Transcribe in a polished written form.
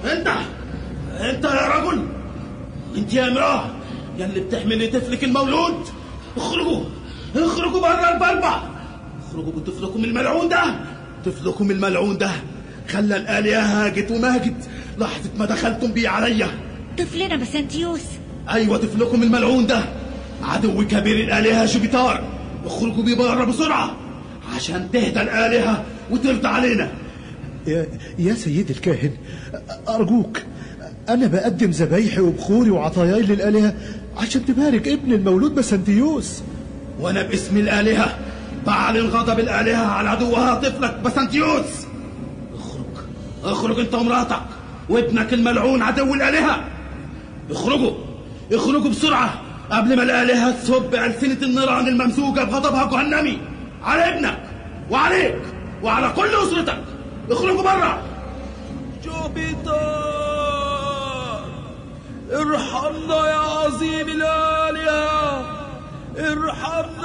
انت يا رجل، انت يا امراه يا اللي بتحملي طفلك المولود، اخرجوا بره البلبع، اخرجوا بطفلكم الملعون ده. طفلكم الملعون ده خلى الآلهة هاجت وماجت لحظة ما دخلتم بيه عليا. طفلنا بسنتيوس؟ ايوه طفلكم الملعون ده عدو كبير الآلهة جوبيتار. اخرجوا بيه بره بسرعة عشان تهدى الآلهة وترضى علينا. يا سيد الكاهن أرجوك، أنا بقدم ذبايحي وبخوري وعطاياي للآلهة عشان تبارك ابن المولود بسنتيوس. وأنا باسم الآلهة بعلن غضب الآلهة على عدوها طفلك بسنتيوس. اخرج انت ومراتك وابنك الملعون عدو الآلهة. اخرجوا بسرعة قبل ما الآلهة تصب ألسنة النيران الممزوجة بغضبها جهنمي على ابنك وعليك وعلى كل أسرتك. اخرجوا برا. جوبيتار ارحمنا يا عظيم الآلهة، ارحمنا.